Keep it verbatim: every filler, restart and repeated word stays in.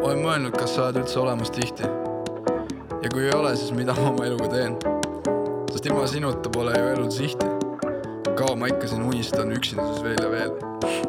Olen mõelnud, kas sa oled üldse olemas tihti. Ja kui ei ole, siis mida ma oma eluga teen? Sest ilma sinuta pole ju elul sihti. Kaua ma ikka siin unistan üksinduses veel ja veel.